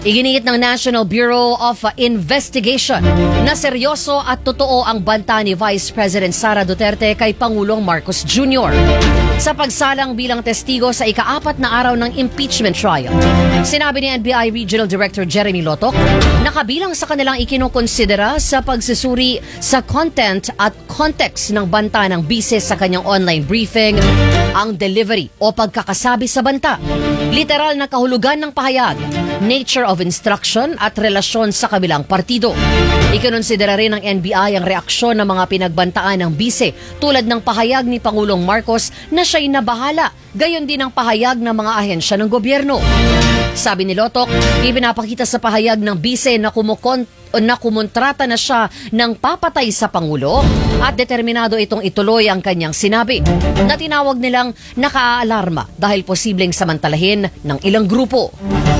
Iginiit ng National Bureau of Investigation na seryoso at totoo ang banta ni Vice President Sara Duterte kay Pangulong Marcos Jr. sa pagsalang bilang testigo sa ika-4 na araw ng impeachment trial. Sinabi ni NBI Regional Director Jeremy Lotok na kabilang sa kanilang ikinukonsidera sa pagsusuri sa content at context ng banta ng bise sa kanyang online briefing ang delivery o pagkakasabi sa banta, literal na kahulugan ng pahayag, nature of instruction at relasyon sa kabilang partido. Ikinonsidera rin ng NBI ang reaksyon ng mga pinagbantaan ng bise tulad ng pahayag ni Pangulong Marcos na siya'y nabahala, gayon din ang pahayag ng mga ahensya ng gobyerno. Sabi ni Lotok, ipinapakita sa pahayag ng bise na kumontrata na siya ng papatay sa Pangulo at determinado itong ituloy ang kanyang sinabi na tinawag nilang nakaalarma dahil posibleng samantalahin ng ilang grupo.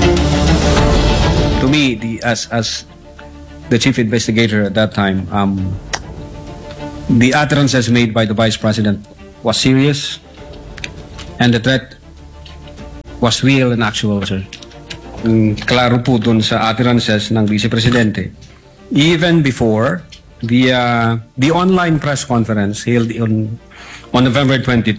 To me, as the chief investigator at that time, the utterances made by the Vice President was serious and the threat was real and actual, sir. Klaro po dun sa utterances ng Vice Presidente. Even before the online press conference held on November 23,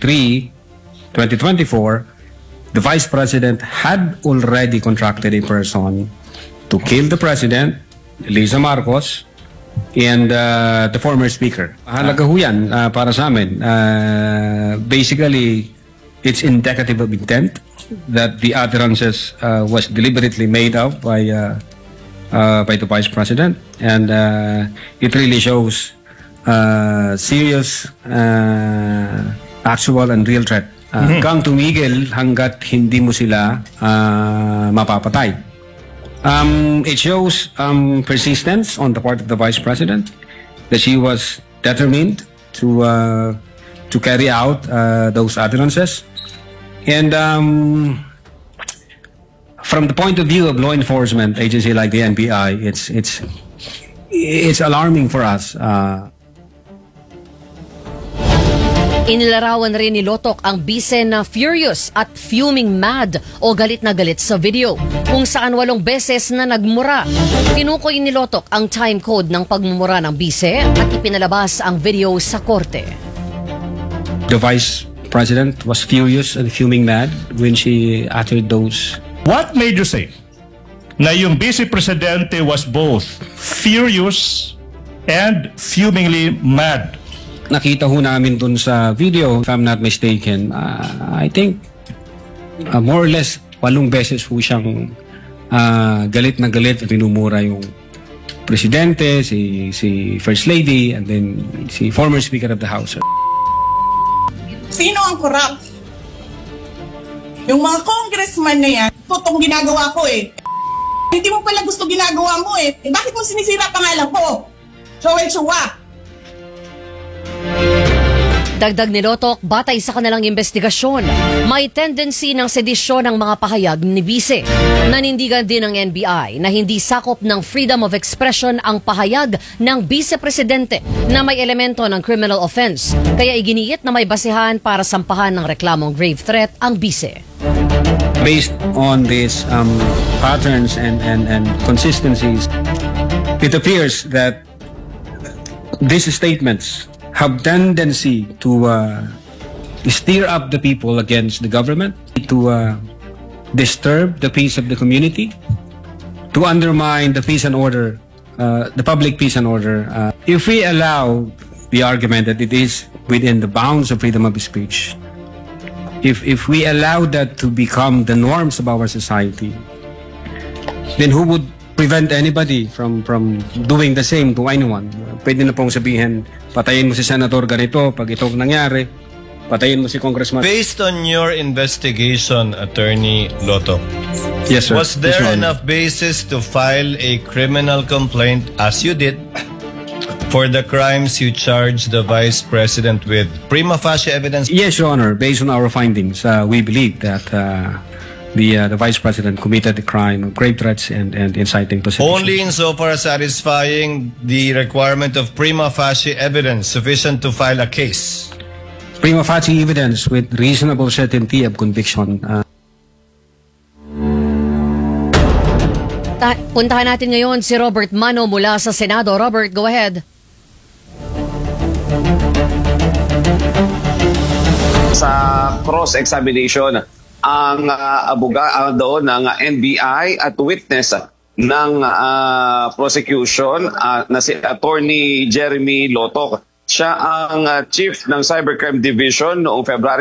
2024, the Vice President had already contracted a person to kill the President, Lisa Marcos, and the former Speaker. Halaga ho yan para sa amin. Basically, it's indicative of intent that the utterances was deliberately made up by the Vice President, and it really shows serious, actual and real threat. Kang tumigil hanggat hindi mo sila mapapatay. It shows persistence on the part of the Vice President, that she was determined to carry out those utterances. And from the point of view of law enforcement agency like the NBI, it's alarming for us. Inilarawan rin ni Lotok ang bise na furious at fuming mad o galit na galit sa video, kung saan 8 beses na nagmura. Tinukoy ni Lotok ang time code ng pagmumura ng bise at ipinalabas ang video sa korte. The Vice President was furious and fuming mad when she uttered those. What made you say na yung Vice Presidente was both furious and fumingly mad? Nakita ho namin dun sa video, if I'm not mistaken, I think more or less 8 beses ho siyang galit na galit at minumura yung Presidente, si First Lady, and then si former Speaker of the House. Sino ang corrupt? Yung mga congressman na yan, totong ginagawa ko eh. Hindi mo pala gusto ginagawa mo eh. Bakit mo sinisira pangalan ko? Chowel-chowa. Dagdag ni Lotok, batay sa kanilang investigasyon, may tendency ng sedisyon ng mga pahayag ni Bise. Nanindigan din ng NBI na hindi sakop ng freedom of expression ang pahayag ng Vice Presidente na may elemento ng criminal offense. Kaya iginiit na may basehan para sampahan ng reklamong grave threat ang Bise. Based on these patterns and consistencies, it appears that these statements have tendency to stir up the people against the government, to disturb the peace of the community, to undermine the peace and order, the public peace and order. If we allow the argument that it is within the bounds of freedom of speech, if we allow that to become the norms of our society, then who would prevent anybody from doing the same to anyone? Pwede na pong sabihin, patayin mo si Senator ganito, pag ito nangyari, patayin mo si Congressman. Based on your investigation, Attorney Loto, yes, sir. Was there Yes, enough basis to file a criminal complaint, as you did, for the crimes you charged the Vice President with? Prima facie evidence? Yes, Your Honor. Based on our findings, we believe that the Vice President committed the crime of grave threats and inciting to sedition. Only insofar as satisfying the requirement of prima facie evidence sufficient to file a case. Prima facie evidence with reasonable certainty of conviction. Puntahan natin ngayon si Robert Mano mula sa Senado. Robert, go ahead. Sa cross-examination, ang abogado ng NBI at witness ng prosecution na si Attorney Jeremy Lotok. Siya ang chief ng Cybercrime Division noong February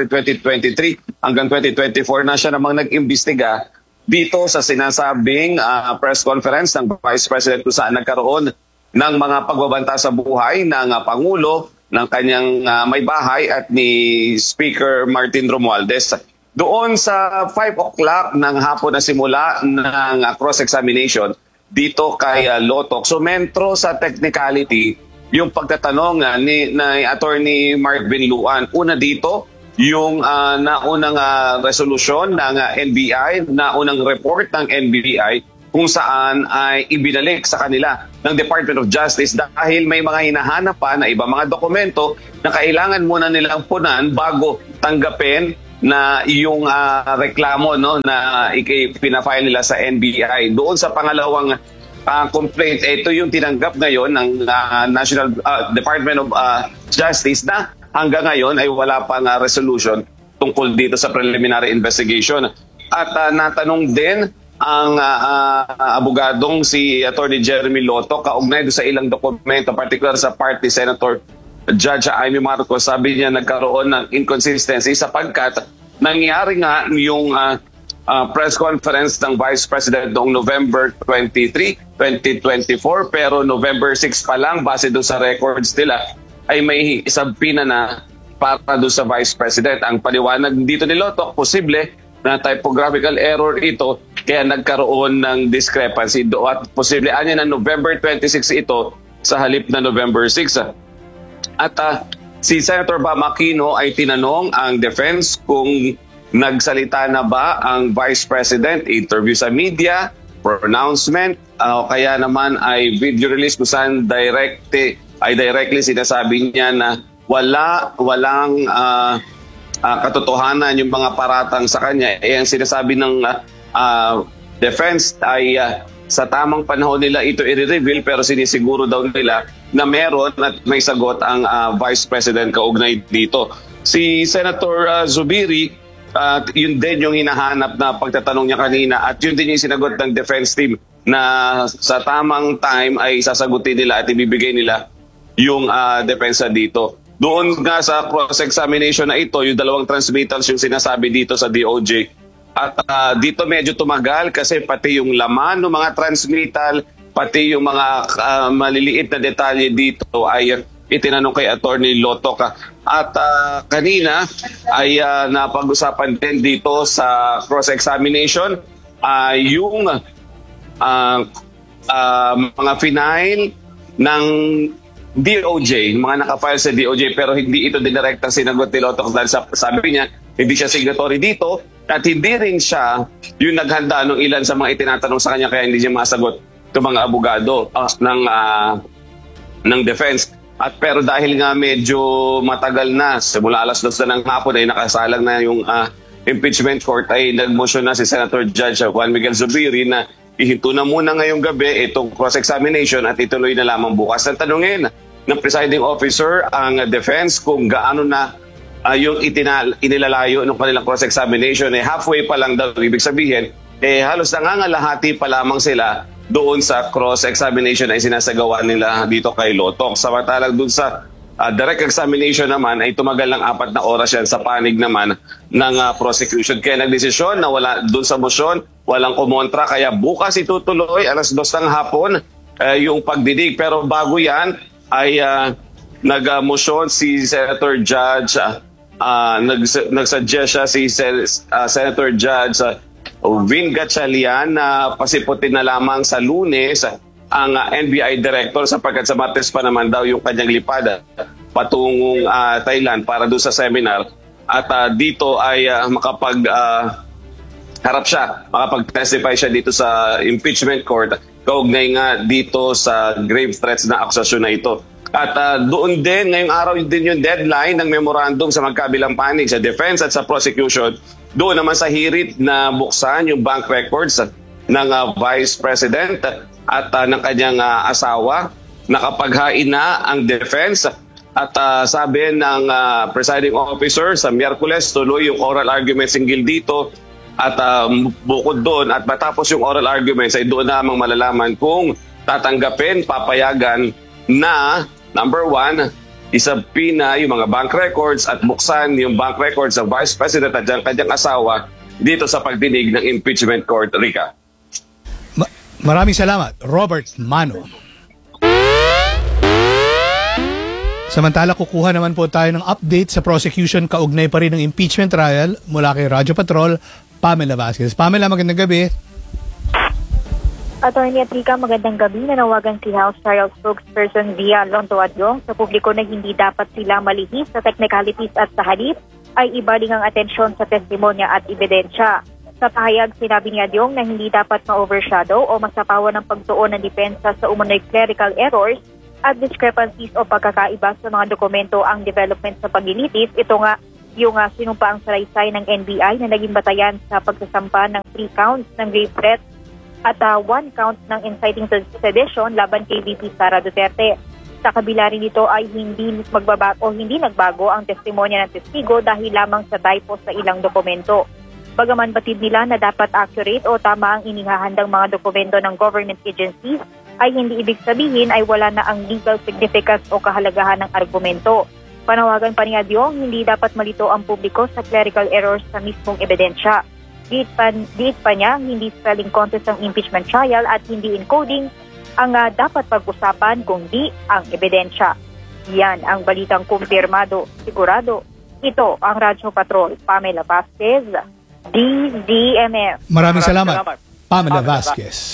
2023 hanggang 2024 na siya namang nag-imbestiga dito sa sinasabing press conference ng Vice President kung saan nagkaroon ng mga pagbabanta sa buhay ng Pangulo, ng kanyang may bahay at ni Speaker Martin Romualdez. Doon sa 5 o'clock ng hapon na simula ng cross-examination dito kay Lotok, sumentro sa technicality yung pagtatanong ni Attorney Mark Binluan. Una dito, yung naunang resolusyon ng NBI, naunang report ng NBI kung saan ay ibinalik sa kanila ng Department of Justice dahil may mga hinahanap pa na iba mga dokumento na kailangan muna nilang punan bago tanggapin na yung reklamo na pinafile nila sa NBI. Doon sa pangalawang complaint, ito yung tinanggap ngayon ng National Department of Justice na hanggang ngayon ay wala pang resolution tungkol dito sa preliminary investigation. At natanong din ang abogadong si Attorney Jeremy Lotok kaugnay sa ilang dokumento, particular sa party Senator Judge Amy Marcos. Sabi niya nagkaroon ng inconsistency sapagkat nangyari nga yung press conference ng Vice President noong November 23, 2024 pero November 6 pa lang base doon sa records nila ay may isabpina na para doon sa Vice President. Ang paliwanag dito ni Lotok, posible na typographical error ito kaya nagkaroon ng discrepancy do at posible anya na November 26 ito sa halip na November 6. At si Senator Bam Aquino ay tinanong ang defense kung nagsalita na ba ang Vice President, interview sa media, pronouncement, o kaya naman ay video release kung saan directly sinasabi niya na walang katotohanan yung mga paratang sa kanya. Ang sinasabi ng defense ay sa tamang panahon nila ito i-reveal pero sinisiguro daw nila na meron at may sagot ang Vice President kaugnay dito. Si Senator Zubiri, yun din yung hinahanap na pagtatanong niya kanina at yun din yung sinagot ng defense team na sa tamang time ay sasagutin nila at ibibigay nila yung depensa dito. Doon nga sa cross-examination na ito, yung dalawang transmittals yung sinasabi dito sa DOJ. At dito medyo tumagal kasi pati yung laman ng mga transmittal, pati yung mga maliliit na detalye dito ay itinanong kay Attorney Lotok. At kanina ay napag-usapan din dito sa cross-examination yung mga final ng DOJ, mga nakafile sa DOJ pero hindi ito direktang sinagot ni Lotok dahil sabi niya hindi siya signatory dito at hindi rin siya yung naghanda ng ilan sa mga itinatanong sa kanya kaya hindi niya masagot itong mga abogado ng defense. At pero dahil nga medyo matagal na, simula alas 2 na ng hapon ay nakasalang na yung impeachment court ay nag-motion na si Senator Judge Juan Miguel Zubiri na ihinto na muna ngayong gabi itong cross-examination at ituloy na lamang bukas. Ang tanungin ng presiding officer ang defense kung gaano na yung inilalayo ng kanilang cross-examination. Halfway pa lang daw, ibig sabihin, halos nangangalahati pa lamang sila doon sa cross-examination ay sinasagawa nila dito kay Lotok. Samantalang doon sa direct examination naman ay tumagal ng 4 na oras yan sa panig naman ng prosecution. Kaya nagdesisyon na wala doon sa motion, walang kumontra. Kaya bukas itutuloy, alas 2 ng hapon, yung pagdidig. Pero bago yan ay nag-motion si Senator Judge, nag-suggest siya si Senator Judge Vin Gatchalian na pasiputin na lamang sa Lunes ang NBI Director sapagkat sa Martes pa naman daw yung kanyang lipad patungong Thailand para doon sa seminar at dito ay harap siya, makapag-testify siya dito sa impeachment court kaugnay nga dito sa grave threats na akusasyon na ito. At doon din, ngayong araw din yung deadline ng memorandum sa magkabilang panig sa defense at sa prosecution. Doon naman sa hirit na buksan yung bank records ng Vice President at ng kanyang asawa. Nakapaghain na ang defense at sabi ng presiding officer sa Miyerkules tuloy yung oral arguments hinggil dito at bukod doon at matapos yung oral arguments ay doon namang malalaman kung tatanggapin, papayagan na number 1, isabina yung mga bank records at buksan yung bank records ng Vice President at ng kanyang asawa dito sa pagdinig ng impeachment court, Rica. Maraming salamat, Robert Mano. Samantala, kukuha naman po tayo ng update sa prosecution kaugnay pa rin ng impeachment trial mula kay Radyo Patrol, Pamela Vasquez. Pamela, magandang gabi. Attorney Atrica, magandang gabi. Nanawagan si House Trial Spokesperson Via Lonto Adyong sa publiko na hindi dapat sila malihis sa technicalities at sa halip ay ibaling ang atensyon sa testimonya at ebidensya. Sa pahayag, sinabi ni Adyong na hindi dapat ma-overshadow o masapawan ng pagtuon ng depensa sa umunoy clerical errors at discrepancies o pagkakaiba sa mga dokumento ang development sa paglilitis. Ito nga yung sinumpaang salaysay ng NBI na naging batayan sa pagsasampa ng 3 counts ng grave threat at 1 count ng inciting to sedition laban kay VP Sara Duterte. Sa kabila rin nito ay hindi nagbago ang testimonya ng testigo dahil lamang sa typo sa ilang dokumento. Bagaman batid nila na dapat accurate o tama ang inihahandang mga dokumento ng government agencies, ay hindi ibig sabihin ay wala na ang legal significance o kahalagahan ng argumento. Panawagan pa ni Adyong, hindi dapat malito ang publiko sa clerical errors sa mismong ebidensya. Diit pa niya, hindi spelling contest ang impeachment trial at hindi encoding ang dapat pag-usapan kundi ang ebidensya. Yan ang balitang kumpirmado, sigurado. Ito ang Radyo Patrol, Pamela Vasquez, DZMF. Maraming salamat, Pamela Vasquez.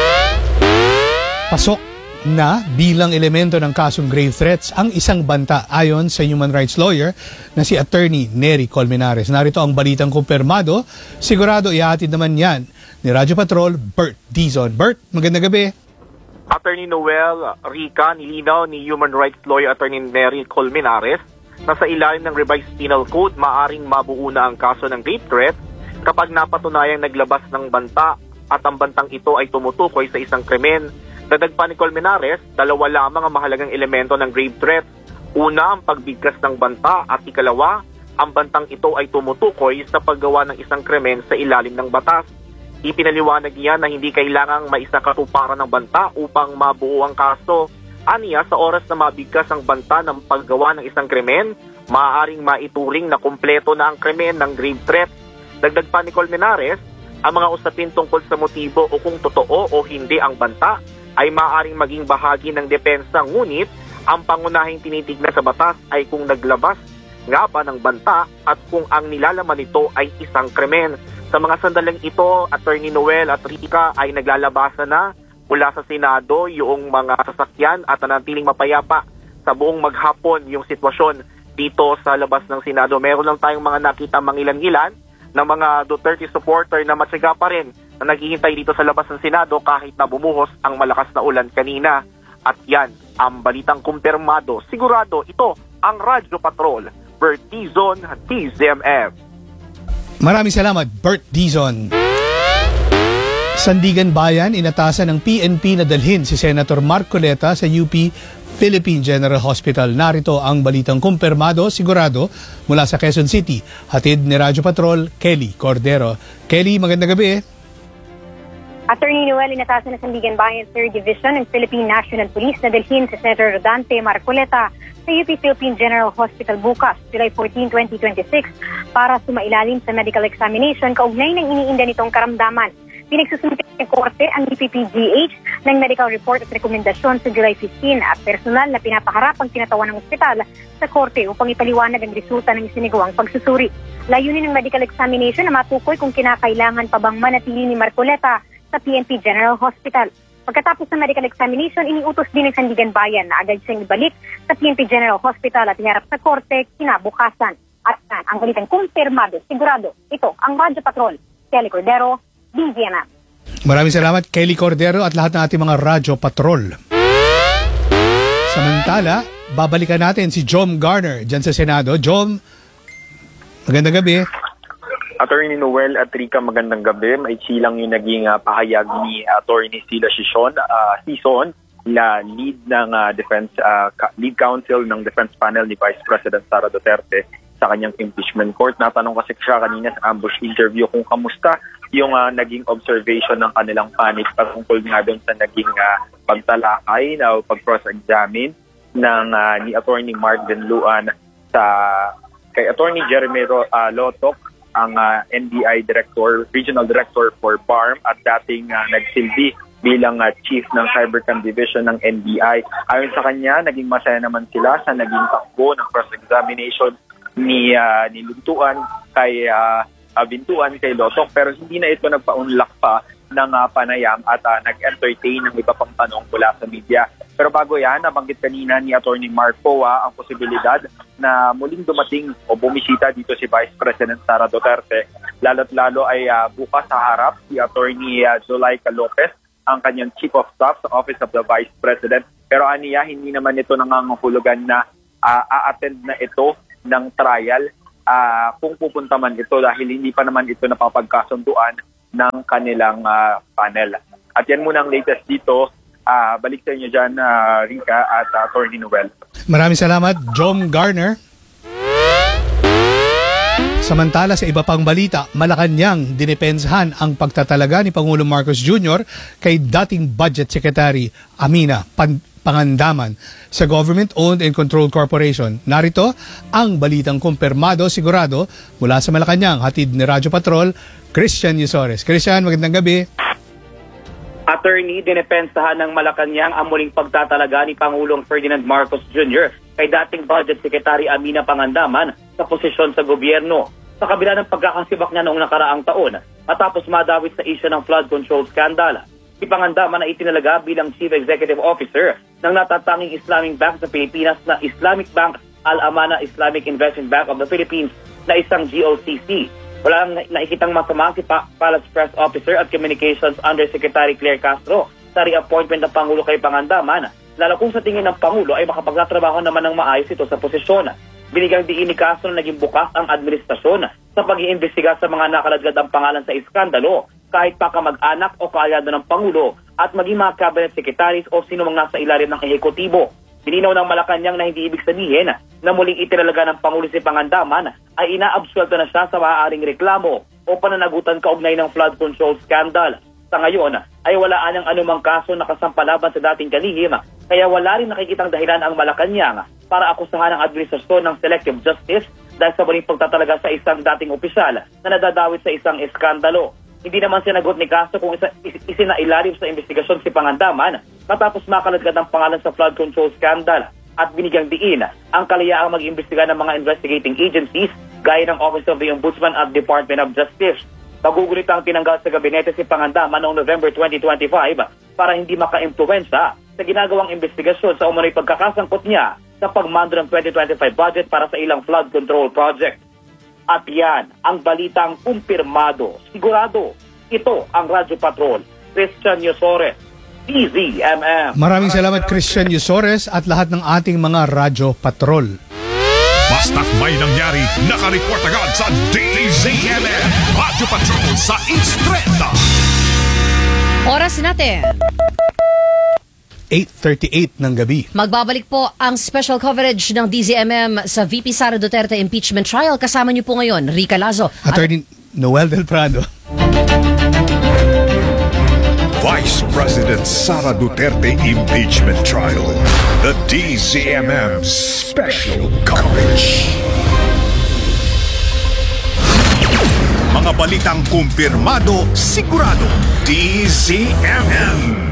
Pasok na bilang elemento ng kasong grave threats ang isang banta ayon sa human rights lawyer na si Attorney Nery Colmenares. Narito ang balitang kumpirmado. Sigurado ihatid naman yan ni Radyo Patrol, Bert Dizon. Bert, magandang gabi. Attorney Noel, Rica, nilinaw ni human rights lawyer Attorney Nery Colmenares na sa ilalim ng revised penal code maaring mabuo na ang kaso ng grave threat kapag napatunayang naglabas ng banta at ang bantang ito ay tumutukoy sa isang krimen. Dagdag pa ni Colmenares, 2 lamang ang mahalagang elemento ng grave threat. Una, ang pagbigkas ng banta at ikalawa, ang bantang ito ay tumutukoy sa paggawa ng isang krimen sa ilalim ng batas. Ipinaliwanag niya na hindi kailangang maisakatuparan ng banta upang mabuo ang kaso. Aniya, sa oras na mabigkas ang banta ng paggawa ng isang krimen, maaaring maituring na kumpleto na ang krimen ng grave threat. Dagdag pa ni Colmenares, ang mga usapin tungkol sa motibo o kung totoo o hindi ang banta ay maaaring maging bahagi ng depensa, ngunit ang pangunahing tinitignan sa batas ay kung naglabas nga ba ng banta at kung ang nilalaman nito ay isang krimen. Sa mga sandaling ito, Attorney Noel at Rica, ay naglalabasan na mula sa Senado yung mga sasakyan at nanatiling mapayapa sa buong maghapon yung sitwasyon dito sa labas ng Senado. Meron lang tayong mga nakita mangilan-ilan na mga Duterte supporter na matyaga pa rin na naghihintay dito sa labas ng Senado kahit na bumuhos ang malakas na ulan kanina. At yan, ang balitang kumpirmado. Sigurado, ito ang Radyo Patrol, Bert Dizon, DZMF. Maraming salamat, Bert Dizon. Sandigan Bayan, inatasan ng PNP na dalhin si Senator Marcoleta sa UP Philippine General Hospital. Narito ang balitang kumpirmado, sigurado, mula sa Quezon City. Hatid ni Radyo Patrol, Kelly Cordero. Kelly, magandang gabi. Attorney Noel, inatasan ng Sandigan Bayan 3rd Division ng Philippine National Police na dalhin si Senator Rodante Marcoleta sa UP Philippine General Hospital bukas, July 14, 2026, para sumailalim sa medical examination kaugnay ng iniinda nitong karamdaman. Pinagsusunod ng korte ang UPPGH ng medical report at rekomendasyon sa July 15 at personal na pinapaharap ang kinatawan ng ospital sa korte upang ipaliwanag ang resulta ng isinagawang pagsusuri. Layunin ng medical examination na matukoy kung kinakailangan pa bang manatili ni Marcoleta sa PNP General Hospital. Pagkatapos ng medical examination, iniutos din ng Sandigan Bayan na agad siyang ibalik sa PNP General Hospital at iharap sa korte kinabukasan. At ang balitang kumpirmado, sigurado, ito ang Radyo Patrol, Kelly Cordero, DZMF. Maraming salamat, Kelly Cordero at lahat ng ating mga Radyo Patrol. Samantala, babalikan natin si Jom Garner dyan sa Senado. Jom, magandang gabi. Attorney Noel at Rica, magandang gabi. May lang yung naging pahayag ni Attorney Sheila Sison, na lead ng lead counsel ng defense panel ni Vice President Sara Duterte sa kanyang impeachment court. Natanong kasi siya kanina sa ambush interview kung kamusta yung naging observation ng kanilang panig patungkol nga doon sa naging pagtalakay na pag-cross-examine ng ni Attorney Mark Denluan kay Attorney Jeremy Lotok, ang NBI Director, Regional Director for BARM at dating nagsilbi bilang Chief ng Cybercrime Division ng NBI. Ayon sa kanya, naging masaya naman sila sa naging takbo ng cross-examination ni Bintuan kay Lotok, pero hindi na ito nagpaunlak pa ng panayam at nag-entertain ng iba pang tanong mula sa media. Pero bago yan, nabanggit kanina ni Attorney Mark Poa ang posibilidad na muling dumating o bumisita dito si Vice President Sara Duterte. Lalo't lalo ay bukas sa harap si Attorney Zulaika Lopez, ang kanyang Chief of Staff sa Office of the Vice President. Pero aniya, hindi naman ito nangangahulugan na a-attend na ito ng trial kung pupunta man ito dahil hindi pa naman ito napapagkasunduan ng kanilang panel. At yan muna ang latest dito. Balik sa inyo dyan, Rica at Attorney Noel. Maraming salamat, Jom Garner. Samantala sa iba pang balita, Malacanang dinepensahan ang pagtatalaga ni Pangulong Marcos Jr. kay dating Budget Secretary Amina Pangandaman sa Government-Owned and Controlled Corporation. Narito ang balitang kumpirmado sigurado mula sa Malacanang, hatid ni Radyo Patrol, Christian Yusores. Christian, magandang gabi. Attorney, dinepensahan ng Malacanang ang muling pagtatalaga ni Pangulong Ferdinand Marcos Jr. kay dating Budget Secretary Amina Pangandaman sa posisyon sa gobyerno. Sa kabila ng pagkakasibak niya noong nakaraang taon, matapos madawit sa isyu ng flood control scandal, si Pangandaman ay itinalaga bilang Chief Executive Officer ng natatanging Islamic Bank sa Pilipinas na Islamic Bank Al-Amana Islamic Investment Bank of the Philippines na isang GOCC. Walang nakikitang masama si Palace Press Officer at Communications Undersecretary Claire Castro sa reappointment ng Pangulo kay Pangandaman, lalo kung sa tingin ng Pangulo ay makapagtatrabaho naman ng maayos ito sa posisyon. Binigang diin ni Castro na naging bukas ang administrasyon sa pag-iimbestiga sa mga nakaladkad ang pangalan sa iskandalo, kahit pa kamag-anak o kaalyado ng Pangulo at maging mga cabinet secretaries o sino mang nasa ilalim ng ehekutibo. Bininaw ng Malacanang na hindi ibig sabihin na muling itinalaga ng Pangulo si Pangandaman ay inaabsuelto na siya sa maaaring reklamo o pananagutan kaugnay ng flood control scandal. Sa ngayon ay wala anyang anumang kaso na kasampalaban sa dating kalihim, kaya wala rin nakikitang dahilan ang Malacanang para akusahan ang administrasyon ng selective justice dahil sa muling pagtatalaga sa isang dating opisyal na nadadawit sa isang eskandalo. Hindi naman sinagot ni Castro kung isinailalim sa investigasyon si Pangandaman matapos makaladkad ang pangalan sa flood control scandal at binigyang diin ang kalayaang mag-imbestiga ng mga investigating agencies gaya ng Office of the Ombudsman at Department of Justice. Pagugulitang tinanggal sa gabinete si Pangandaman noong November 2025 para hindi maka-impluwensya sa ginagawang investigasyon sa umano'y pagkakasangkot niya sa pagmando ng 2025 budget para sa ilang flood control project. At yan ang balitang kumpirmado. Sigurado, ito ang Radyo Patrol. Christian Yusores, DZMM. Maraming salamat, Christian Yusores at lahat ng ating mga Radyo Patrol. Basta't may nangyari, nakareport agad sa DZMM. Radyo Patrol sa East 30. Oras natin. 8:38 ng gabi. Magbabalik po ang special coverage ng DZMM sa VP Sara Duterte impeachment trial. Kasama niyo po ngayon, Rica Lazo. Attorney Noel Del Prado. Vice President Sara Duterte impeachment trial. The DZMM special coverage. Mga balitang kumpirmado, sigurado. DZMM.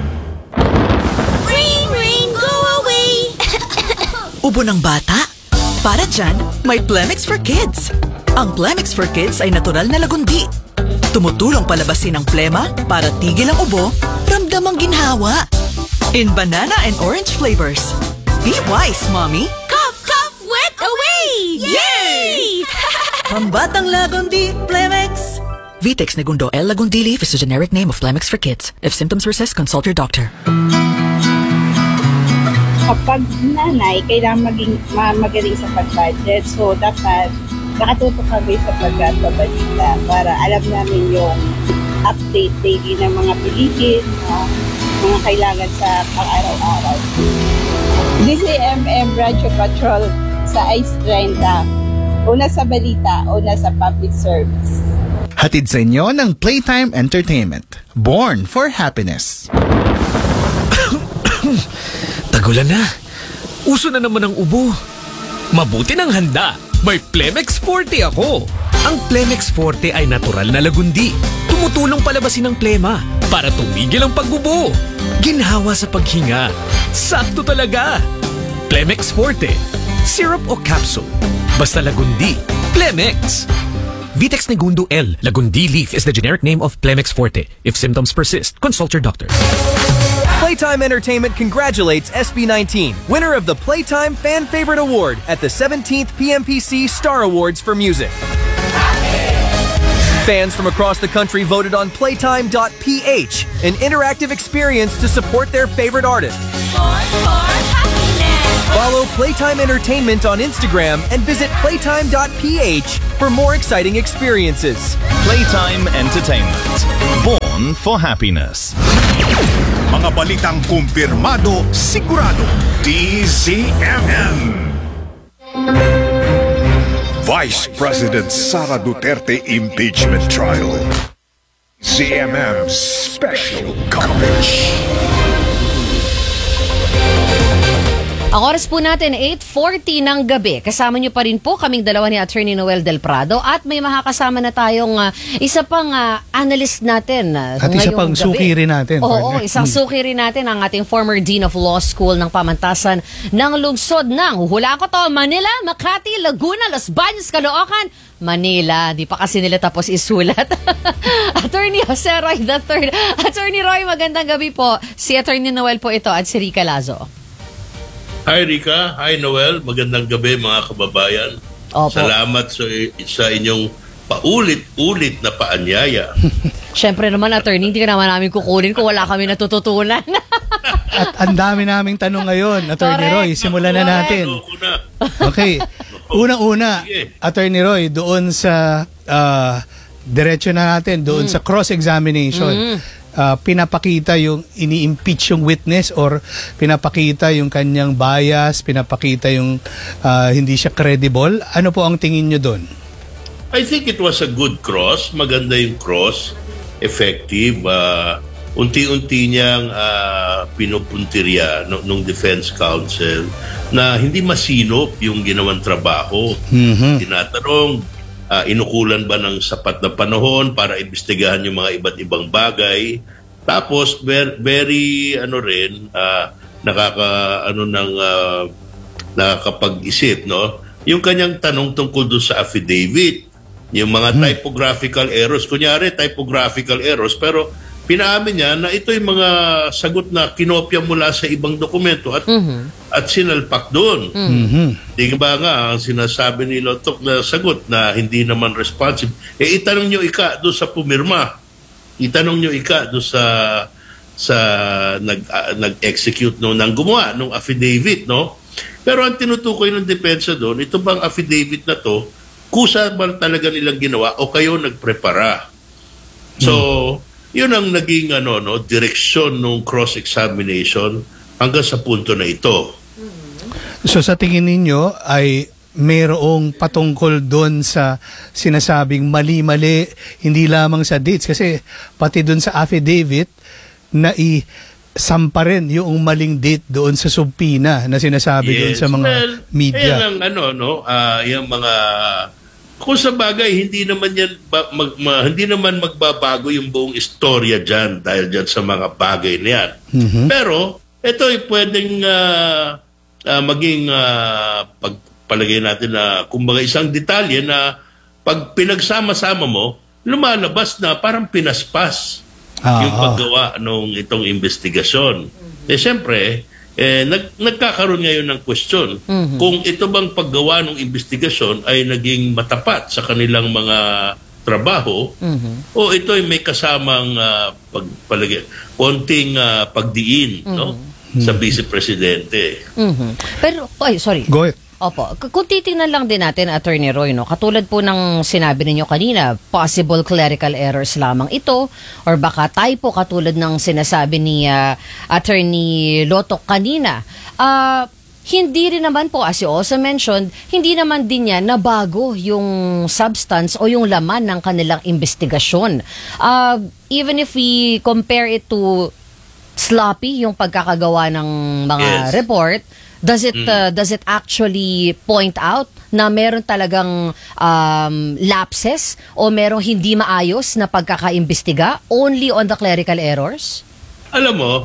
Ubo ng bata? Para dyan, may Plemix for Kids. Ang Plemix for Kids ay natural na lagundi. Tumutulong palabasin ang plema para tigil ang ubo, ramdam ang ginhawa. In banana and orange flavors. Be wise, Mommy. Cough, cough, wet away! Yay! Pambatang lagundi, Plemix. Vitex Negundo L. Lagundi Leaf is a generic name of Plemix for Kids. If symptoms persist, consult your doctor. Kapag nanay, kailangan magaling sa pag-budget. So, dapat nakatutok kami sa pagkakabalita para alam namin yung update daily ng mga Pilipin, mga kailangan sa pang-araw-araw. DCMM Radio Patrol sa Ice 30. Una sa balita, una sa public service. Hatid sa inyo ng Playtime Entertainment. Born for happiness. Tagulan na. Uso na naman ang ubo. Mabuti ng handa. May Plemex Forte ako. Ang Plemex Forte ay natural na lagundi. Tumutulong palabasin ang plema para tumigil ang pagbubo. Ginhawa sa paghinga. Sakto talaga. Plemex Forte. Syrup o capsule. Basta lagundi. Plemex. Vitex Negundo L. Lagundi leaf is the generic name of Plemex Forte. If symptoms persist, consult your doctor. Playtime Entertainment congratulates SB19, winner of the Playtime Fan Favorite Award at the 17th PMPC Star Awards for Music. Fans from across the country voted on Playtime.ph, an interactive experience to support their favorite artist. Follow Playtime Entertainment on Instagram and visit Playtime.ph for more exciting experiences. Playtime Entertainment. Born for happiness. Mga balitang kumpirmado, sigurado. DZMM. Vice President Sara Duterte impeachment trial. ZMM special coverage. Ang oras po natin, 8:40 ng gabi. Kasama niyo pa rin po kaming dalawa ni Attorney Noel Del Prado at may makakasama na tayong isa pang analyst natin at isa pang gabi. suki rin natin. Oo, isang suki rin natin ang ating former Dean of Law School ng Pamantasan ng Lungsod ng hula ko to, Manila, Makati, Laguna, Los Baños, Caloocan, Manila. Di pa kasi nila tapos isulat. Attorney Jose Roy III. Attorney Roy, magandang gabi po. Si Attorney Noel po ito at si Rica Lazo. Hi Rica, hi Noel, magandang gabi mga kababayan. Opo. Salamat sa inyong paulit-ulit na paanyaya. Siyempre naman, attorney, hindi ka naman namin kukunin kung wala kami natututunan. At ang dami naming tanong ngayon, Attorney Roy. Simulan na natin. Okay. Unang-una, Attorney Roy, doon sa diretso na natin, doon sa cross-examination. Pinapakita yung ini-impeach yung witness or pinapakita yung kanyang bias, pinapakita yung hindi siya credible. Ano po ang tingin nyo doon? I think it was a good cross. Maganda yung cross. Effective. Unti-unti niyang pinupuntirya nung defense counsel na hindi masinop yung ginawang trabaho. Tinatanong, inukulan ba ng sapat na panahon para imbestigahan yung mga iba't ibang bagay. Tapos very nakakapag-isip, no? Yung kanyang tanong tungkol doon sa affidavit, yung mga typographical errors, kunyari typographical errors, pero pinaamin niya na ito yung mga sagot na kinopya mula sa ibang dokumento at sinalpak doon. Di ba nga ang sinasabi ni Lotok na sagot na hindi naman responsive. Itanong nyo ika doon sa pumirma. Itanong nyo ika doon sa nag-execute ng gumawa ng affidavit, no? Pero ang tinutukoy ng depensa doon, ito bang affidavit na to, kusa ba talaga nilang ginawa o kayo nagprepara? So, yun ang naging direksyon ng cross-examination hanggang sa punto na ito. So sa tingin ninyo ay mayroong patungkol doon sa sinasabing mali-mali, hindi lamang sa dates, kasi pati doon sa affidavit na isampa rin yung maling date doon sa subpoena na sinasabi doon sa mga media. Ayan ang yung mga kung sa bagay, hindi naman magbabago yung buong istorya dyan dahil dyan sa mga bagay na yan. Pero, ito ay pwedeng maging pagpalagay natin na kumbaga isang detalye na pag pinagsama-sama mo, lumalabas na parang pinaspas yung paggawa ng itong investigasyon. Siyempre, nagkakaroon ngayon ng question kung ito bang paggawa ng investigasyon ay naging matapat sa kanilang mga trabaho o ito ay may kasamang konting pagdiin no sa Vice Presidente. Pero, sorry. Go ahead. Opo. Kung titingnan lang din natin, Attorney Roy, no, katulad po ng sinabi ninyo kanina, possible clerical errors lamang ito or baka typo katulad ng sinasabi ni Attorney Lotok kanina. Hindi rin naman po, as you also mentioned, hindi naman din yan nabago yung substance o yung laman ng kanilang investigasyon. Even if we compare it to sloppy yung pagkakagawa ng mga report, does it actually point out na meron talagang lapses o merong hindi maayos na pagkakaimbestiga only on the clerical errors? Alam mo,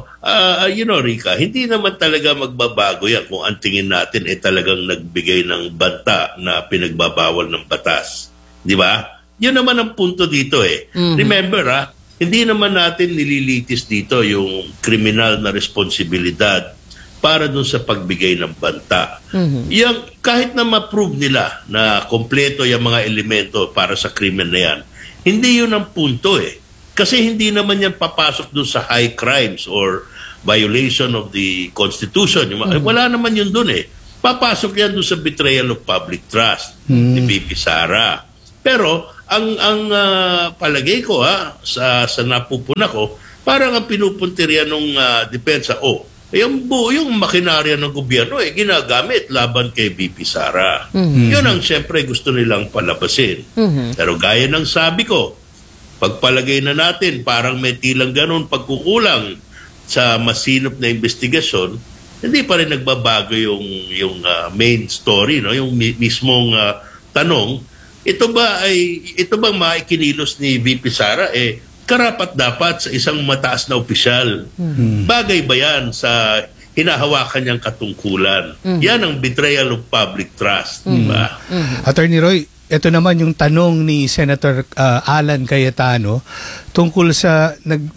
Rica, hindi naman talaga magbabago yan kung ang tingin natin ay talagang nagbigay ng banta na pinagbabawal ng batas. Di ba? Yun naman ang punto dito eh. Remember, hindi naman natin nililitis dito yung kriminal na responsibilidad para dun sa pagbigay ng banta. Yung, kahit na ma-prove nila na kompleto yung mga elemento para sa krimen na yan, hindi yun ang punto eh. Kasi hindi naman yan papasok dun sa high crimes or violation of the Constitution. Wala naman yun dun eh. Papasok yan dun sa betrayal of public trust ni VP Sara. Pero ang palagay ko sa napupuna ko, parang ang pinupuntirya ng depensa, yung makinarya ng gobyerno ginagamit laban kay VP Sara. Yun ang siyempre gusto nilang palabasin. Pero gaya ng sabi ko, pagpalagay na natin parang may tilang ganun pagkukulang sa masinop na investigasyon, hindi pa rin nagbabago yung main story, no? Yung mismong tanong, ito bang maikinilos ni VP Sara karapat dapat sa isang mataas na opisyal. Bagay ba yan sa hinahawakan niyang katungkulan? Yan ang betrayal of public trust. Diba? Attorney Roy, ito naman yung tanong ni Senator Alan Cayetano tungkol sa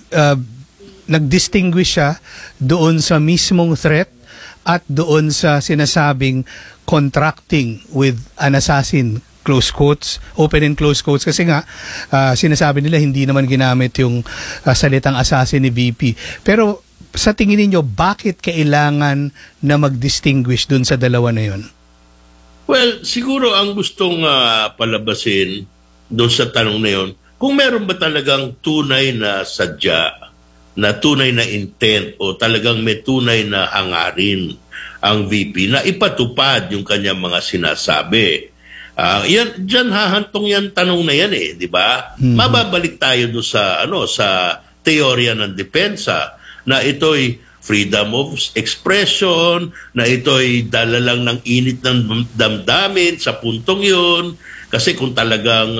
nag-distinguish siya doon sa mismong threat at doon sa sinasabing contracting with an assassin, close quotes, open and close quotes, kasi nga sinasabi nila hindi naman ginamit yung salitang assassin ni VP. Pero sa tingin niyo, bakit kailangan na mag-distinguish dun sa dalawa na yun? Well, siguro ang gustong palabasin doon sa tanong na yun, kung meron ba talagang tunay na sadya, na tunay na intent o talagang may tunay na hangarin ang VP na ipatupad yung kanyang mga sinasabi. Diyan hahantong yan tanong na yan di ba? Mababalik tayo doon sa teorya ng depensa na ito'y freedom of expression, na ito'y dala lang ng init ng damdamin sa puntong yun. Kasi kung talagang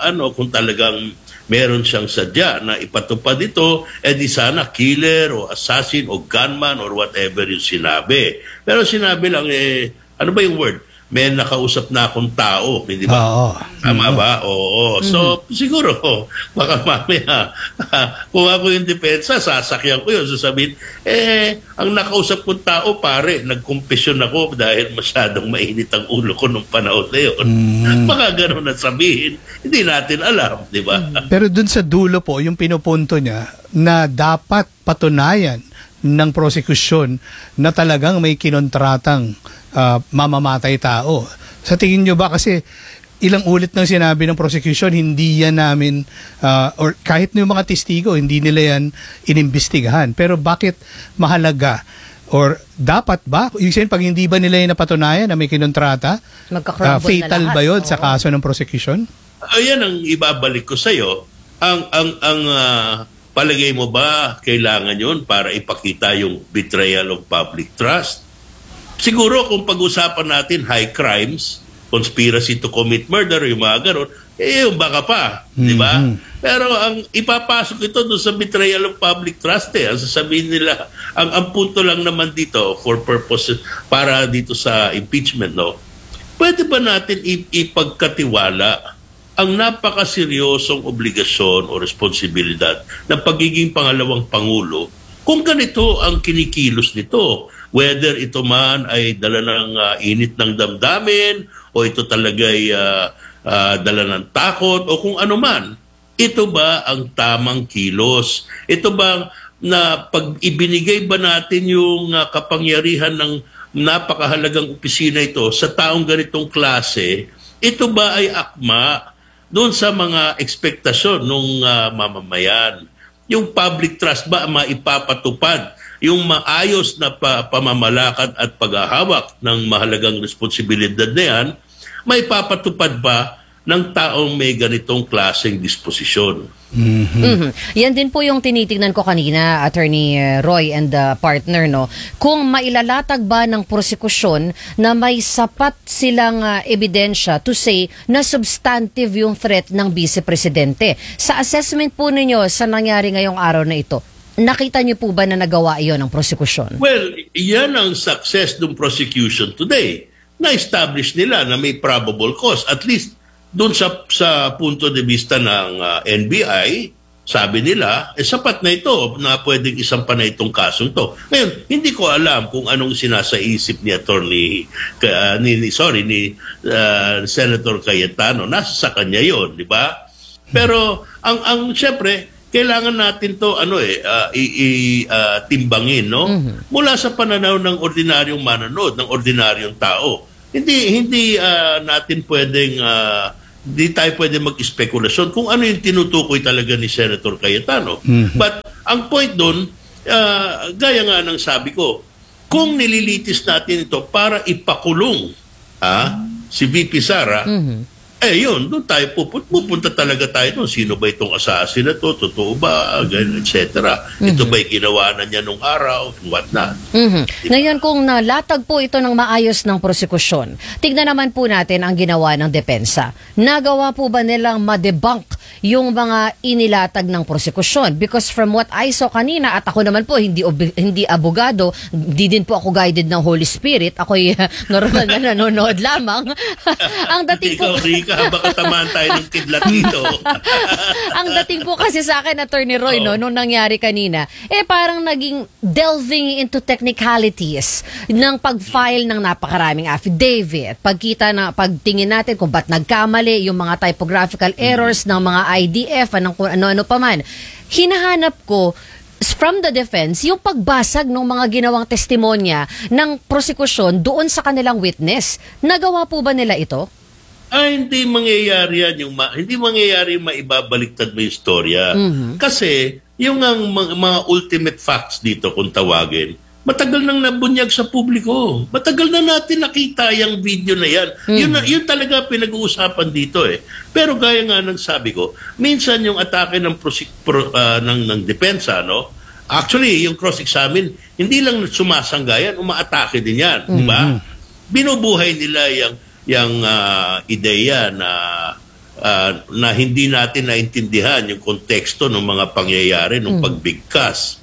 meron siyang sadya na ipatupad ito, di sana killer o assassin o gunman or whatever yung sinabi. Pero sinabi lang, ano ba yung word? May nakausap na akong tao, hindi ba? Tama ba? Oo. So, siguro, baka mamaya, kung ako yung depensa, sasakyan ko yun. Sasabihin, ang nakausap kong tao, pare, nagkumpisyon ako dahil masyadong mainit ang ulo ko nung panahon na yun. Baka gano'n na sabihin, hindi natin alam, di ba? Pero dun sa dulo po, yung pinupunto niya, na dapat patunayan ng prosekusyon na talagang may kinontratang mamamatay tao. Sa tingin nyo ba, kasi ilang ulit nang sinabi ng prosecution, hindi yan namin, or kahit yung mga testigo, hindi nila yan inimbestigahan. Pero bakit mahalaga? Or dapat ba, yung pag hindi ba nila yung napatunayan na may kinontrata, fatal ba yun sa kaso ng prosecution? Ayan ang ibabalik ko sa'yo. Ang palagay mo ba kailangan yun para ipakita yung betrayal of public trust? Siguro kung pag-usapan natin high crimes, conspiracy to commit murder, yung mga gano'n, yung baka pa, di ba? Pero ang ipapasok ito doon sa betrayal of public trust ang sasabihin nila, ang punto lang naman dito for purposes, para dito sa impeachment, no? Pwede ba natin ipagkatiwala ang napakaseryosong obligasyon o responsibilidad ng pagiging pangalawang pangulo kung ganito ang kinikilos nito? Whether ito man ay dala ng init ng damdamin o ito talaga'y dala ng takot o kung ano man. Ito ba ang tamang kilos? Ito ba na pag ibinigay ba natin yung kapangyarihan ng napakahalagang opisina ito sa taong ganitong klase, ito ba ay akma doon sa mga ekspektasyon ng mamamayan? Yung public trust ba maipapatupad? Yung maayos na pamamalakad at paghahawak ng mahalagang responsibilidad na yan, maipapatupad ba ng taong may ganitong klaseng disposisyon? Yan din po yung tinitingnan ko kanina, Attorney Roy and partner, no? Kung mailalatag ba ng prosekusyon na may sapat silang ebidensya to say na substantive yung threat ng Vice Presidente. Sa assessment po ninyo sa nangyari ngayong araw na ito, nakita niyo po ba na nagawa iyon ng prosekusyon? Well, yan ang success ng prosecution today. Na-establish nila na may probable cause. At least, doon sa punto de vista ng NBI, sabi nila, sapat na ito na pwedeng isampa na itong kasong to. Ngayon, hindi ko alam kung anong sinasaisip ni Senator Cayetano. Nasa sa kanya yon, di ba? Pero, syempre, kailangan natin to timbangin, no? Mula sa pananaw ng ordinaryong manonood, ng ordinaryong tao. Hindi natin pwedeng di tayo pwedeng mag-espekulasyon kung ano yung tinutukoy talaga ni Senator Cayetano. But ang point doon, gaya nga ng sabi ko, kung nililitis natin ito para ipakulong si VP Sara, yun, doon tayo pupunta talaga tayo doon. Sino ba itong assassin na to? Totoo ba? Etc. Ito ba'y ginawa na niya nung araw? What not? Ngayon, kung nalatag po ito ng maayos ng prosekusyon, tignan naman po natin ang ginawa ng depensa. Nagawa po ba nilang ma-debunk yung mga inilatag ng prosekusyon? Because from what I saw kanina, at ako naman po, hindi abogado, hindi din po ako guided ng Holy Spirit, ako'y normal na nanonood lamang. Ang dating po... Baka tamaan tayo ng kidlat dito. Ang dating po kasi sa akin, Attorney Roy, nung nangyari kanina, parang naging delving into technicalities ng pag-file ng napakaraming affidavit. Pagtingin natin kung ba't nagkamali, yung mga typographical errors ng mga IDF, kung ano-ano pa man. Hinahanap ko, from the defense, yung pagbasag ng mga ginawang testimonya ng prosekusyon doon sa kanilang witness. Nagawa po ba nila ito? Hindi mangyayari yan. Hindi mangyayari yung maibabaliktad mo yung istorya. Kasi, yung mga ultimate facts dito, kung tawagin, matagal nang nabunyag sa publiko. Matagal na natin nakita yung video na yan. Yun talaga pinag-uusapan dito eh. Pero gaya nga ng sabi ko, minsan yung atake ng depensa, no? Actually, yung cross-examine, hindi lang sumasanggayan, umaatake din yan. Di ba? Binubuhay nila yung ideya na hindi natin naintindihan yung konteksto ng mga pangyayari ng pagbigkas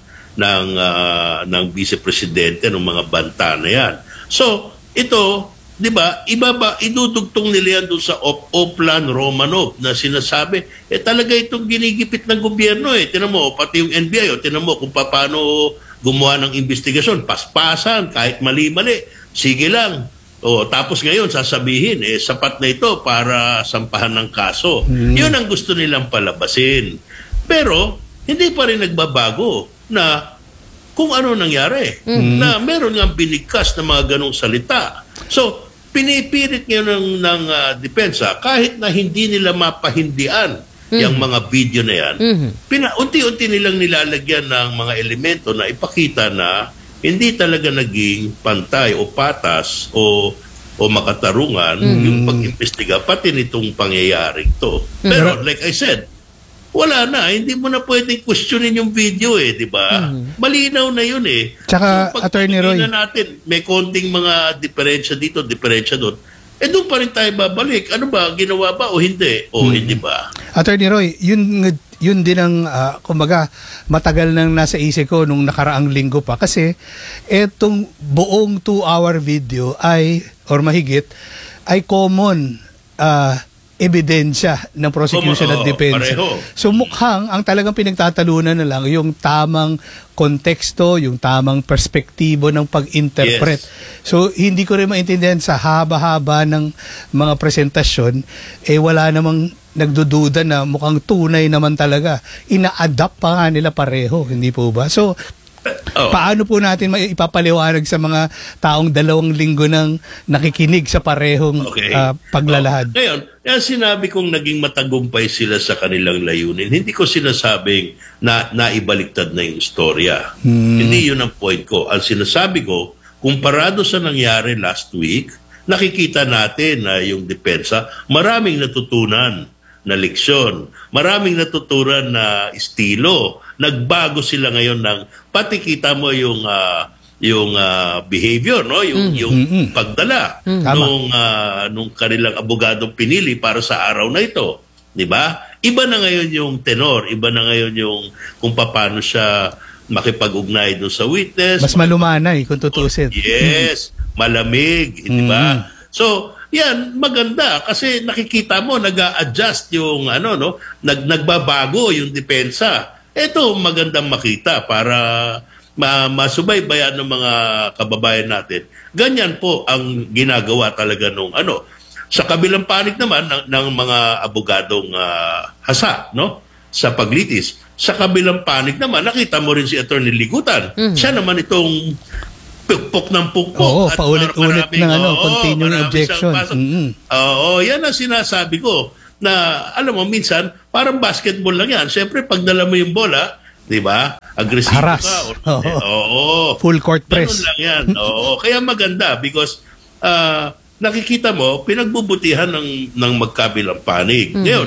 ng Vice Presidente ng mga banta na yan. So, ito, di ba, idudugtong nila yan doon sa Oplan Romanov na sinasabi, talaga itong ginigipit ng gobyerno Tinan mo, pati yung NBI, tinan mo kung paano gumawa ng investigasyon, paspasan, kahit mali-mali, sige lang. Tapos ngayon, sasabihin, sapat na ito para sampahan ng kaso. Yun ang gusto nilang palabasin. Pero, hindi pa rin nagbabago na kung ano nangyari. Na meron nga binigkas na mga ganong salita. So, pinipilit ngayon ng depensa, kahit na hindi nila mapahindian yung mga video na yan, unti-unti nilang nilalagyan ng mga elemento na ipakita na hindi talaga naging pantay o patas o makatarungan yung pag-imbestiga pati nitong pangyayaring to. Pero like I said, wala na. Hindi mo na pwedeng questionin yung video di ba? Malinaw na yun Tsaka, so, Attorney Roy, natin, may konting mga diferensya dito, diferensya doon. Doon pa rin tayo babalik. Ano ba? Ginawa ba o hindi? O hindi ba? Attorney Roy, yun din ang, kumbaga, matagal nang nasa isip ko nung nakaraang linggo pa. Kasi, etong buong 2-hour video or mahigit, ay common ebidensya ng prosecution at defense. So mukhang ang talagang pinagtatalunan na lang yung tamang konteksto, yung tamang perspektibo ng pag-interpret. So hindi ko rin maintindihan sa haba-haba ng mga presentasyon, wala namang nagdududa na mukhang tunay naman talaga. Ina-adapt pa nga nila pareho, hindi po ba? So Paano po natin ipapaliwanag sa mga taong 2 linggo nang nakikinig sa parehong paglalahad? Ngayon, sinabi kong naging matagumpay sila sa kanilang layunin. Hindi ko sinasabing na naibaliktad na yung istorya. Hindi yun ang point ko. Ang sinasabi ko, kumparado sa nangyari last week, nakikita natin na yung depensa, maraming natutunan na leksyon, maraming natutunan na estilo. Nagbago sila ngayon ng pati kita mo yung behavior, no, yung pagdala nung kanilang abogadong pinili para sa araw na ito, di ba? Iba na ngayon yung tenor, iba na ngayon yung kung paano siya makipag-ugnay doon sa witness. Mas malumanay kung tutusin. Yes, malamig, di ba? So, yan, maganda kasi nakikita mo nag-a-adjust yung nagbabago yung depensa. Ito magandang makita para masubaybayan ng mga kababayan natin. Ganyan po ang ginagawa talaga nung Sa kabilang panig naman ng mga abogadong hasa, no? Sa paglitis. Sa kabilang panig naman, nakita mo rin si Atty. Ligutan. Siya naman itong pukpok ng pukpok. Oo, paulit-ulit ng continuing objection. Yan ang sinasabi ko na, alam mo, minsan, parang basketball lang yan. Siyempre, pag dala mo yung bola, di ba? Agresibo Haras. ka. Full court press. Ganun lang yan. Kaya maganda because nakikita mo, pinagbubutihan ng magkabilang panig. Ngayon,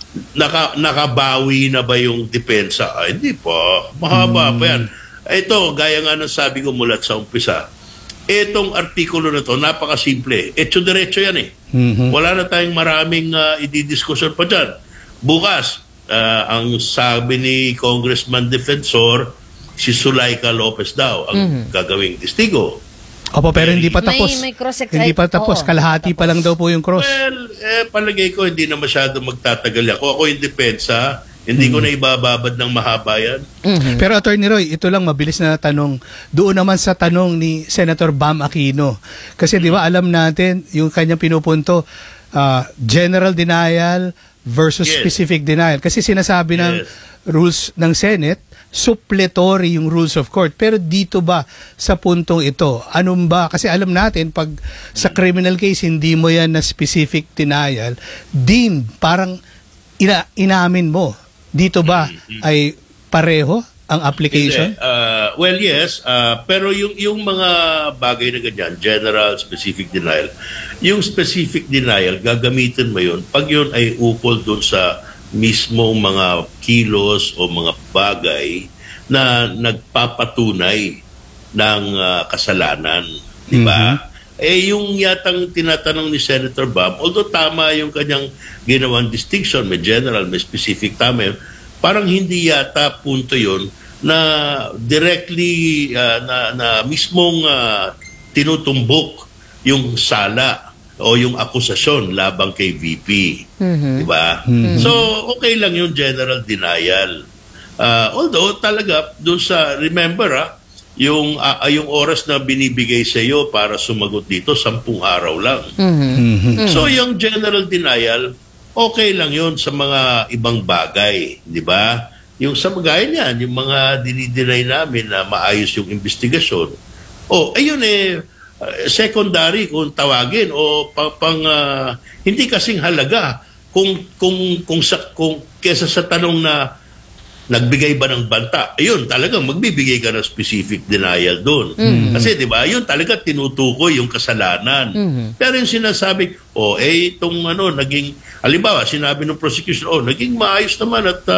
nakabawi na ba yung depensa? Ay, hindi pa. Mahaba pa yan. Ito, gaya nga ng sabi ko mula sa umpisa, itong artikulo na to, napakasimple. Diretso yan eh. Wala na tayong maraming ididiskusyon pa dyan. Bukas, ang sabi ni Congressman Defensor, si Zulaika Lopez daw ang gagawing testigo. Opo, pero hindi pa tapos. May hindi pa tapos. Kalahati pa lang daw po yung cross. Well, palagay ko hindi na masyado magtatagal ako. Ako yung depensa. Hindi ko na ibababad ng mahaba yan. Pero Attorney Roy, ito lang mabilis na tanong. Doon naman sa tanong ni Senator Bam Aquino. Kasi di ba alam natin yung kanyang pinupunto, general denial versus specific denial. Kasi sinasabi ng rules ng Senate, suppletory yung rules of court. Pero dito ba sa puntong ito, anong ba? Kasi alam natin, pag sa criminal case, hindi mo yan na specific denial, parang inamin mo. Dito ba ay pareho ang application? Well, yes. Pero yung mga bagay na ganyan, general, specific denial, yung specific denial, gagamitin mo yun pag yun ay ukol dun sa mismong mga kilos o mga bagay na nagpapatunay ng kasalanan. Di ba? Yung yatang tinatanong ni Senator Bam, although tama yung kanyang ginawang distinction, may general, may specific, tama yun, parang hindi yata punto yun na directly, na mismong tinutumbok yung sala o yung akusasyon labang kay VP. Diba? So, okay lang yung general denial. Although talaga, dun sa, remember yung oras na binibigay sa iyo para sumagot dito, 10 araw lang. So, yung general denial, okay lang yun sa mga ibang bagay. Di ba? Yung sa bagay niyan, yung mga dinideny namin na maayos yung investigasyon, ayun secondary kung tawagin o hindi kasing halaga kung kesa sa tanong na nagbigay ba ng banta? Ayun, talagang magbibigay ka ng specific denial doon. Kasi, di ba, yun talaga tinutukoy yung kasalanan. Pero yung sinasabi, itong naging, halimbawa, sinabi ng prosecution, naging maayos naman at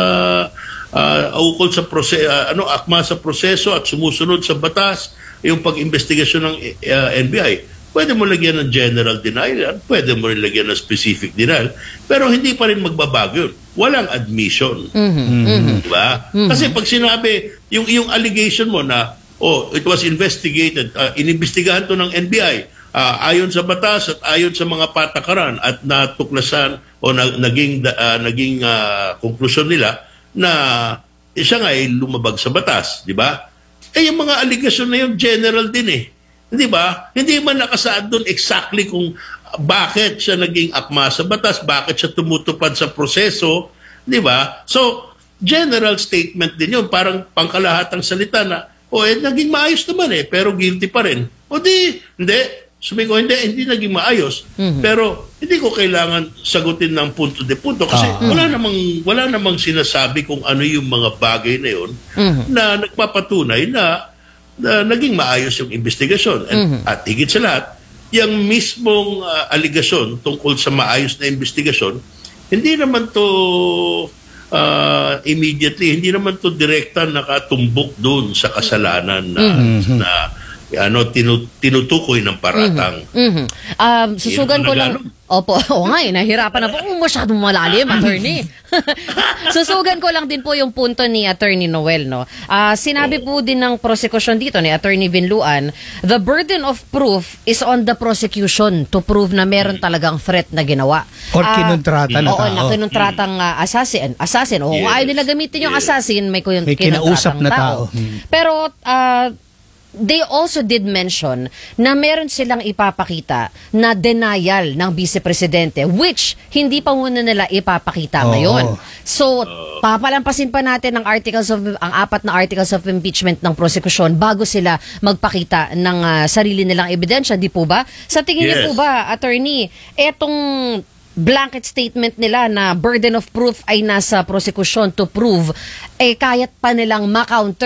ukol sa akma sa proseso at sumusunod sa batas, yung pag-investigasyon ng NBI. Pwede mo lagyan ng general denial, pwede mo rin lagyan ng specific denial, pero hindi pa rin magbabago yun. Walang admission. Diba? Kasi pag sinabi, yung allegation mo na, it was investigated, inimbestigahan to ng NBI, ayon sa batas at ayon sa mga patakaran at natuklasan o naging konklusyon nila na siya nga ay lumabag sa batas. Diba? Yung mga allegation na yun, general din eh. Di ba? Hindi man nakasaad doon exactly kung bakit siya naging akma sa batas, bakit siya tumutupad sa proseso, di ba? So, general statement din yun, parang pangkalahatang salita na naging maayos naman pero guilty pa rin. Hindi. Sabi ko, hindi naging maayos. Pero hindi ko kailangan sagutin ng punto de punto kasi wala namang sinasabi kung ano yung mga bagay na yun na nagpapatunay na naging maayos yung investigasyon. At higit sa lahat, yung mismong aligasyon tungkol sa maayos na investigasyon, hindi naman to immediately, hindi naman to direkta nakatumbok doon sa kasalanan na tinutukoy ng paratang. Susugan ko lang. Opo, nahirapan na po. Masyadong malalim, attorney. Susugan ko lang din po yung punto ni Attorney Noel, no. Sinabi po din ng prosecution dito ni Attorney Vinluan, the burden of proof is on the prosecution to prove na meron talagang threat na ginawa. Or kinontrata na tao. Na kinontratang assassin. O kung ayaw nila gamitin yung assassin, may kinausap na tao. Pero they also did mention na meron silang ipapakita na denial ng vice-presidente which hindi pa muna nila ipapakita ngayon. So, papalampasin pa natin ang 4 na articles of impeachment ng prosecution bago sila magpakita ng sarili nilang ebidensya, di po ba? Sa tingin niyo po ba, attorney, etong blanket statement nila na burden of proof ay nasa prosecution to prove, kayat pa nilang ma-counter